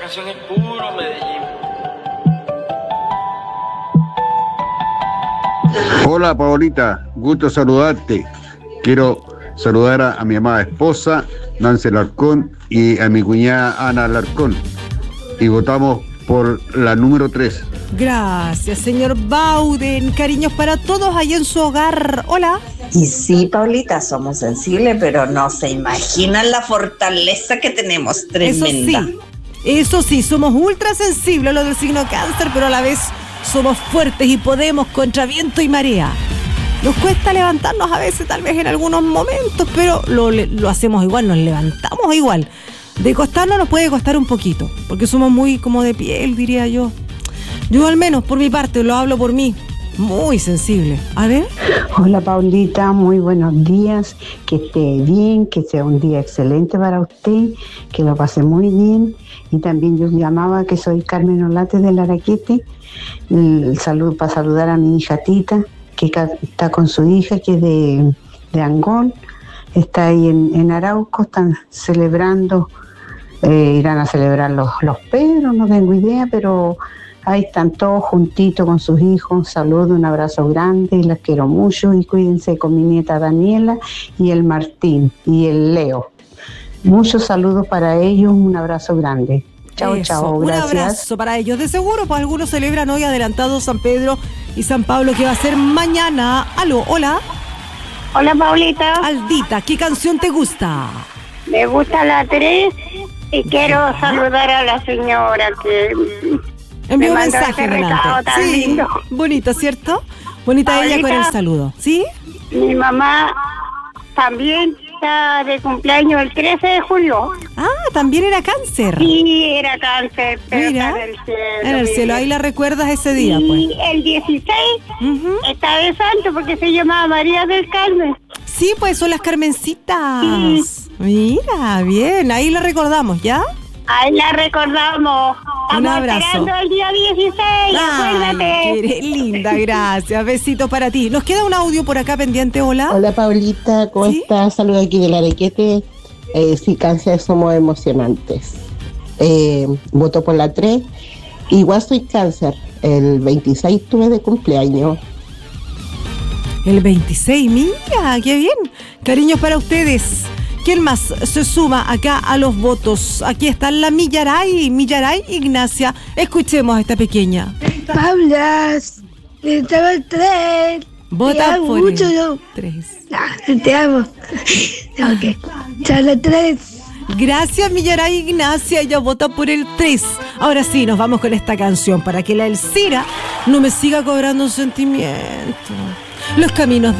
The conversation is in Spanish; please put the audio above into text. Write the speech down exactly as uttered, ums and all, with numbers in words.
canción es puro Medellín. Hola Paolita, gusto saludarte. Quiero saludar a, a mi amada esposa, Nancy Alarcón, y a mi cuñada Ana Alarcón. Y votamos por la número tres. Gracias, señor Bauden. Cariños para todos ahí en su hogar. Hola. Y sí, Paulita, somos sensibles, pero no se imaginan la fortaleza que tenemos, tremenda. Eso sí, eso sí, somos ultra sensibles a lo del signo cáncer, pero a la vez somos fuertes y podemos contra viento y marea. Nos cuesta levantarnos a veces, tal vez en algunos momentos, pero lo, lo hacemos igual, nos levantamos igual. De costarnos nos puede costar un poquito, porque somos muy como de piel, diría yo. Yo al menos, por mi parte, lo hablo por mí, muy sensible. A ver. Hola Paulita, muy buenos días, que esté bien, que sea un día excelente para usted, que lo pase muy bien. Y también yo llamaba, que soy Carmen Olate del Araquete, el saludo para saludar a mi hija Tita, que está con su hija, que es de, de Angol, está ahí en, en Arauco, están celebrando, eh, irán a celebrar los, los Pedros, no tengo idea, pero ahí están todos juntitos con sus hijos. Un saludo, un abrazo grande, y las quiero mucho, y cuídense con mi nieta Daniela y el Martín y el Leo. Muchos saludos para ellos, un abrazo grande. Chao, Eso, chao, un gracias. Un abrazo para ellos. De seguro, pues algunos celebran hoy adelantado San Pedro y San Pablo, que va a ser mañana. Aló, hola. Hola, Paulita. Aldita, ¿qué canción te gusta? Me gusta la tres y quiero saludar a la señora que envió un me mandó mensaje ese delante. recado tan Sí, lindo. bonito, ¿cierto? Bonita Paulita, ella con el saludo, ¿sí? Mi mamá también está de cumpleaños el trece de julio. Ah, también era cáncer. Sí, era cáncer, pero Mira, está en el cielo. en el cielo, ahí la recuerdas ese día, y pues. el dieciséis Uh-huh. está de santo porque se llamaba María del Carmen. Sí, pues son las Carmencitas. Sí. Mira, bien, ahí la recordamos, ¿ya? Ahí la recordamos. Un Estamos abrazo. esperando el día dieciséis, acuérdate. Ay, eres linda, gracias. Besitos para ti. Nos queda un audio por acá pendiente, hola. Hola Paulita, ¿cómo ¿Sí? estás? Saludos aquí del Arequete. Eh, sí, cáncer somos emocionantes. Eh, voto por la tres. Igual soy cáncer. El veintiséis tuve de cumpleaños. El veintiséis, mira, qué bien. Cariños para ustedes. ¿Quién más se suma acá a los votos? Aquí está la Millaray, Millaray Ignacia. Escuchemos a esta pequeña. Paula, estaba el tres. Vota te amo por mucho, el yo. tres. Ah, te amo. Ok. Chao, la tres. Gracias, Millaray Ignacia. Ella vota por el tres. Ahora sí, nos vamos con esta canción para que la Elcira no me siga cobrando un sentimiento. Los caminos de